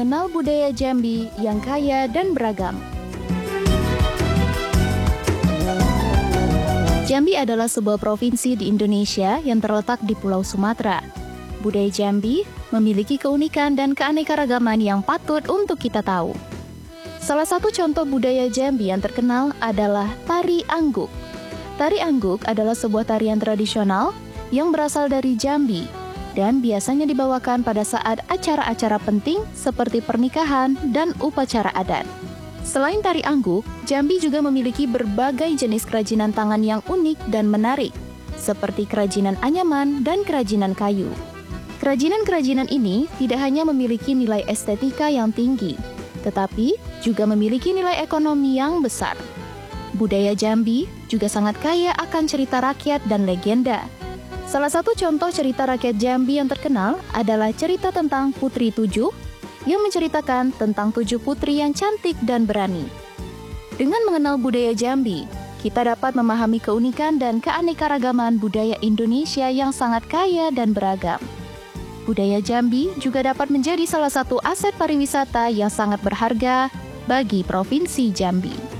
mengenal budaya Jambi yang kaya dan beragam. Jambi adalah sebuah provinsi di Indonesia yang terletak di Pulau Sumatera. Budaya Jambi memiliki keunikan dan keanekaragaman yang patut untuk kita tahu. Salah satu contoh budaya Jambi yang terkenal adalah Tari Angguk. Tari Angguk adalah sebuah tarian tradisional yang berasal dari Jambi dan biasanya dibawakan pada saat acara-acara penting seperti pernikahan dan upacara adat. Selain tari angguk, Jambi juga memiliki berbagai jenis kerajinan tangan yang unik dan menarik, seperti kerajinan anyaman dan kerajinan kayu. Kerajinan-kerajinan ini tidak hanya memiliki nilai estetika yang tinggi, tetapi juga memiliki nilai ekonomi yang besar. Budaya Jambi juga sangat kaya akan cerita rakyat dan legenda. Salah satu contoh cerita rakyat Jambi yang terkenal adalah cerita tentang Putri Tujuh, yang menceritakan tentang 7 putri yang cantik dan berani. Dengan mengenal budaya Jambi, kita dapat memahami keunikan dan keanekaragaman budaya Indonesia yang sangat kaya dan beragam. Budaya Jambi juga dapat menjadi salah satu aset pariwisata yang sangat berharga bagi Provinsi Jambi.